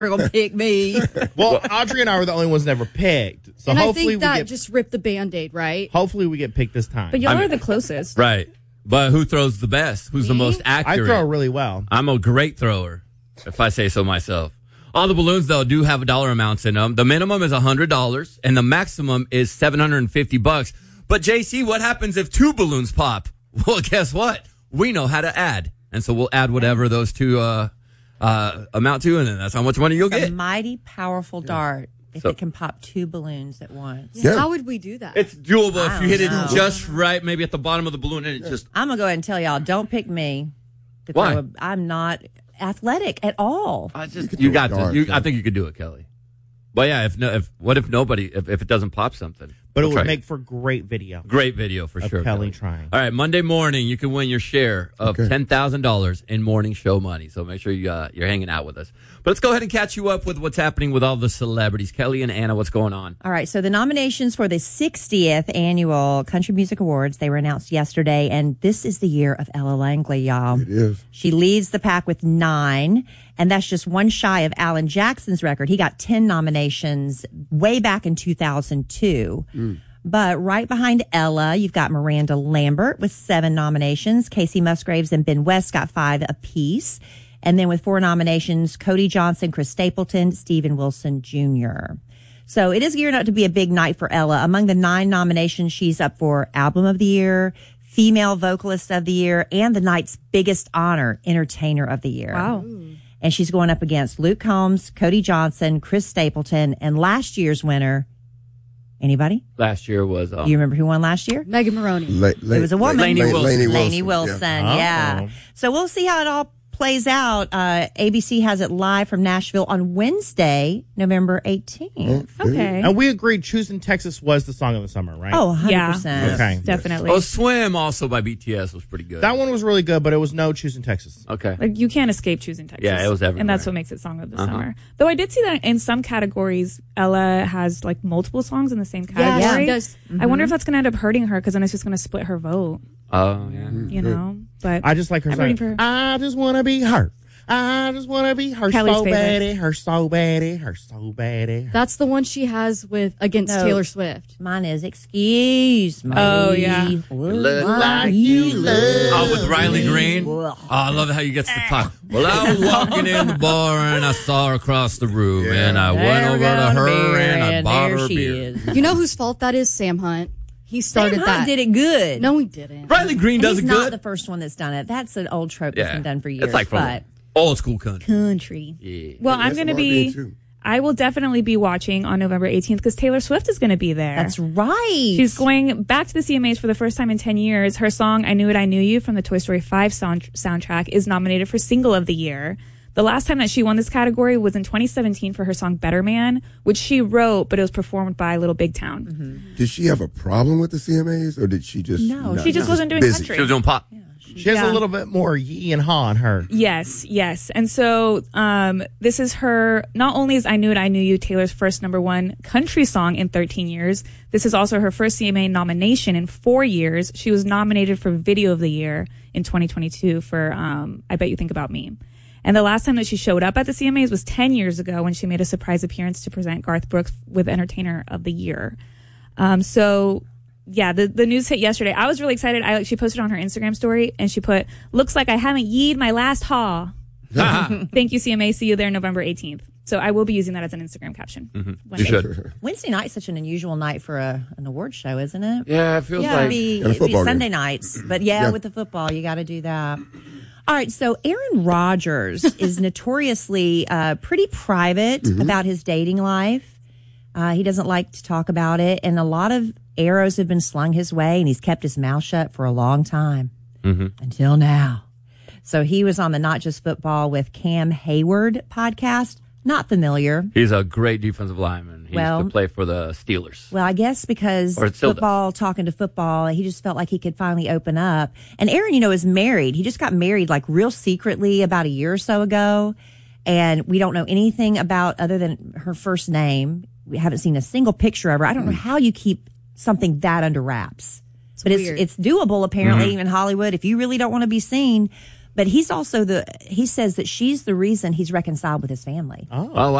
gonna pick me. Well, Audrey and I were the only ones that were picked. So and hopefully I think that just ripped the Band-Aid, right? Hopefully we get picked this time. But y'all are the closest. Right. But who throws the best? Who's the most I accurate? throw really well. I'm a great thrower, if I say so myself. All the balloons, though, do have dollar amounts in them. The minimum is $100, and the maximum is $750. But, JC, what happens if 2 balloons pop? Well, guess what? We know how to add. And so we'll add whatever those 2 amount to, and then that's how much money you'll It's get. a mighty powerful dart if So- it can pop 2 balloons at once. Yeah. How would we do that? It's doable if you hit know. it just right, maybe at the bottom of the balloon, and it just... I'm going to go ahead and tell y'all, don't pick me. to Why? throw I'm not athletic at all. You got this. I think you could do it, Kelly. But yeah, if it doesn't pop something? But it We'll would try. make for great video. Great video for Of sure. Kelly trying. All right, Monday morning you can win your share of $10,000 in morning show money. So make sure you're hanging out with us. But let's go ahead and catch you up with what's happening with all the celebrities. Kelly and Anna, what's going on? All right, so the nominations for the 60th annual Country Music Awards, they were announced yesterday, and this is the year of Ella Langley, y'all. It is. She leads the pack with 9, and that's just one shy of Alan Jackson's record. He got 10 nominations way back in 2002. But right behind Ella, you've got Miranda Lambert with 7 nominations. Casey Musgraves and Ben West got 5 apiece. And then with 4 nominations, Cody Johnson, Chris Stapleton, Steven Wilson Jr. So it is gearing up to be a big night for Ella. Among the 9 nominations, she's up for Album of the Year, Female Vocalist of the Year, and the night's biggest honor, Entertainer of the Year. Wow. And she's going up against Luke Combs, Cody Johnson, Chris Stapleton, and last year's winner. Anybody? Last year was... You remember who won last year? Megan Maroney. It was a woman. Lainey Wilson. Lainey Wilson, yeah. So we'll see how it all plays out. ABC has it live from Nashville on Wednesday, November 18th. Okay. And we agreed Choosing Texas was the song of the summer, right? Oh, 100%. Yeah. Okay. Definitely. Oh, Swim also by BTS was pretty good. That one was really good, but it was no Choosing Texas. Okay. Like, you can't escape Choosing Texas. Yeah, it was everywhere. And that's what makes it Song of the Summer. Though I did see that in some categories, Ella has like multiple songs in the same category. Yeah, she does. I wonder if that's going to end up hurting her because then it's just going to split her vote, Oh, yeah. you know? But I just like her I'm rooting song. for her. I just want to be her. I just want to be her Kelly's so favorite. bad, her so bad, her so bad. That's the one she has against No. Taylor Swift. Mine is Excuse Me. Oh, yeah. Look like you love. Oh, with Riley Green? Oh, I love how you get to the top. Well, I was walking in the bar and I saw her across the room and I went over to her and I bought her beer. You know whose fault that is? Sam Hunt. He started Sam that. Hunt did it good. No, he didn't. Riley Green does He's it not good. the first one that's done it. That's an old trope that's Yeah. been done for years. It's like from but old school country. country. Yeah. Well, I'm That's going to R&B be, too. I will definitely be watching on November 18th because Taylor Swift is going to be there. that's right. She's going back to the CMAs for the first time in 10 years. Her song, I Knew It, I Knew You from the Toy Story 5 soundtrack is nominated for Single of the Year. The last time that she won this category was in 2017 for her song Better Man, which she wrote, but it was performed by Little Big Town. Did she have a problem with the CMAs, or did she just? No, She just wasn't doing busy. country. She was doing pop. She has a little bit more yee and haw in her. Yes. And so this is her, not only is I Knew It, I Knew You Taylor's first #1 country song in 13 years, this is also her first CMA nomination in 4 years. She was nominated for Video of the Year in 2022 for I Bet You Think About Me. And the last time that she showed up at the CMAs was 10 years ago when she made a surprise appearance to present Garth Brooks with Entertainer of the Year. So yeah, the news hit yesterday. I was really excited. She posted on her Instagram story and she put, looks like I haven't yeed my last haw. Thank you, CMA. See you there November 18th. So I will be using that as an Instagram caption. You should. Wednesday night's such an unusual night for an award show, isn't it? Yeah, it feels It'd like... be And a football Sunday game. nights. But yeah, with the football, you got to do that. All right, so Aaron Rodgers is notoriously pretty private about his dating life. He doesn't like to talk about it, and a lot of arrows have been slung his way, and he's kept his mouth shut for a long time until now. So he was on the Not Just Football with Cam Hayward podcast. Not familiar. He's a great defensive lineman. He used to play for the Steelers. Well, I guess because Or it still football, talking to football, he just felt like he could finally open up. And Aaron, is married. He just got married like real secretly about a year or so ago. And we don't know anything about other than her first name. We haven't seen a single picture of her. I don't know how you keep something that under wraps. But weird. it's doable apparently in Hollywood if you really don't want to be seen. But he says that she's the reason he's reconciled with his family. Oh, wow.